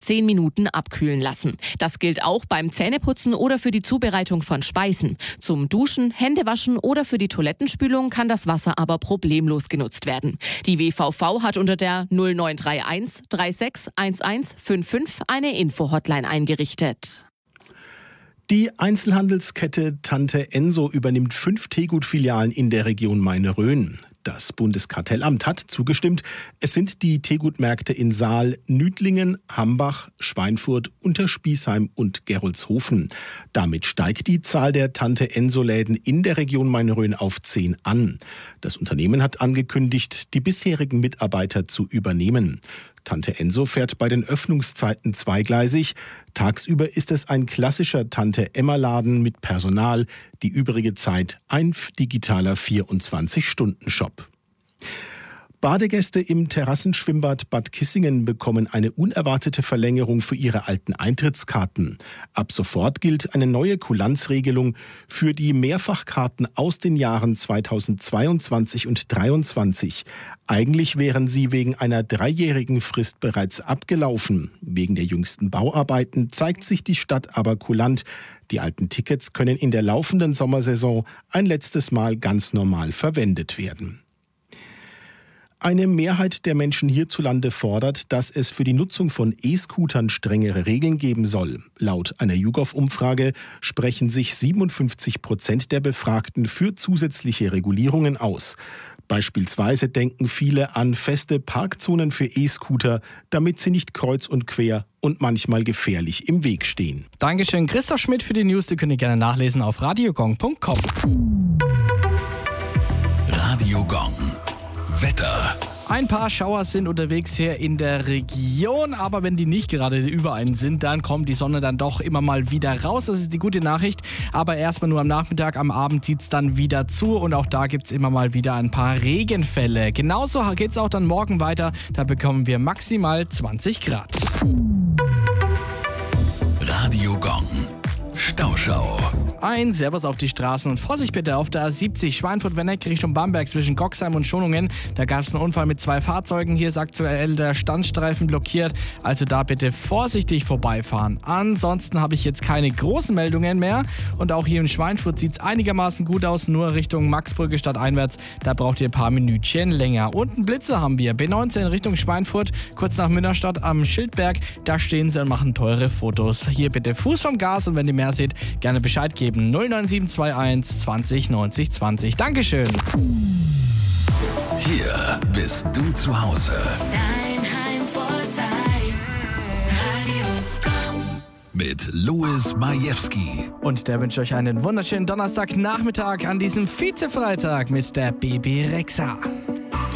10 Minuten abkühlen lassen. Das gilt auch beim Zähneputzen oder für die Zubereitung von Speisen. Zum Duschen, Händewaschen oder für die Toilettenspülung kann das Wasser aber problemlos genutzt werden. Die WVV hat unter der 0931 36 11 55 eine Info-Hotline eingerichtet. Die Einzelhandelskette Tante Enso übernimmt 5 Teegut-Filialen in der Region Maine-Rhön. Das Bundeskartellamt hat zugestimmt. Es sind die Teegutmärkte in Saal, Nüdlingen, Hambach, Schweinfurt, Unterspießheim und Gerolzhofen. Damit steigt die Zahl der Tante Enso-Läden in der Region Maine-Rhön auf 10 an. Das Unternehmen hat angekündigt, die bisherigen Mitarbeiter zu übernehmen. Tante Enso fährt bei den Öffnungszeiten zweigleisig. Tagsüber ist es ein klassischer Tante-Emma-Laden mit Personal, die übrige Zeit ein digitaler 24-Stunden-Shop. Badegäste im Terrassenschwimmbad Bad Kissingen bekommen eine unerwartete Verlängerung für ihre alten Eintrittskarten. Ab sofort gilt eine neue Kulanzregelung für die Mehrfachkarten aus den Jahren 2022 und 2023. Eigentlich wären sie wegen einer 3-jährigen Frist bereits abgelaufen. Wegen der jüngsten Bauarbeiten zeigt sich die Stadt aber kulant. Die alten Tickets können in der laufenden Sommersaison ein letztes Mal ganz normal verwendet werden. Eine Mehrheit der Menschen hierzulande fordert, dass es für die Nutzung von E-Scootern strengere Regeln geben soll. Laut einer YouGov-Umfrage sprechen sich 57% der Befragten für zusätzliche Regulierungen aus. Beispielsweise denken viele an feste Parkzonen für E-Scooter, damit sie nicht kreuz und quer und manchmal gefährlich im Weg stehen. Dankeschön, Christoph Schmidt für die News. Die könnt ihr gerne nachlesen auf radiogong.com. Radio Gong. Wetter. Ein paar Schauer sind unterwegs hier in der Region, aber wenn die nicht gerade über einen sind, dann kommt die Sonne dann doch immer mal wieder raus. Das ist die gute Nachricht, aber erstmal nur am Nachmittag, am Abend zieht es dann wieder zu und auch da gibt es immer mal wieder ein paar Regenfälle. Genauso geht es auch dann morgen weiter, da bekommen wir maximal 20 Grad. Radio Gong. Stauschau. Ein Servus auf die Straßen und Vorsicht bitte auf der A70 Schweinfurt-Wenneck Richtung Bamberg zwischen Goxheim und Schonungen. Da gab es einen Unfall mit 2 Fahrzeugen. Hier ist aktuell der Standstreifen blockiert. Also da bitte vorsichtig vorbeifahren. Ansonsten habe ich jetzt keine großen Meldungen mehr. Und auch hier in Schweinfurt sieht es einigermaßen gut aus. Nur Richtung Maxbrücke stadteinwärts. Da braucht ihr ein paar Minütchen länger. Und einen Blitzer haben wir. B19 Richtung Schweinfurt, kurz nach Münnerstadt am Schildberg. Da stehen sie und machen teure Fotos. Hier bitte Fuß vom Gas und wenn ihr mehr seht, gerne Bescheid geben. 09721 20 90 20. Dankeschön. Hier bist du zu Hause. Dein Heimvorteil. Radio Gong. Mit Louis Majewski. Und der wünscht euch einen wunderschönen Donnerstagnachmittag an diesem Vize-Freitag mit der Baby Rexa.